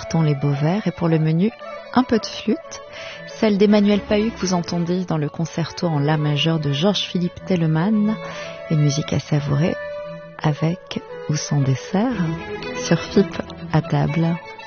Écoutons les beaux vers et pour le menu, un peu de flûte, celle d'Emmanuel Pahud que vous entendez dans le concerto en La majeur de Georges-Philippe Telemann, une musique à savourer avec ou sans dessert sur FIP à table.